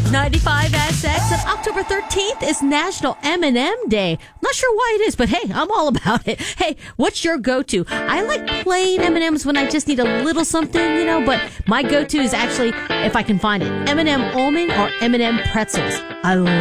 95 SX, and October 13th is National M&M Day. Not sure why it is, but hey, I'm all about it. Hey, what's your go-to? I like plain M&Ms when I just need a little something, but my go-to is actually, if I can find it, M&M almond or M&M pretzels. I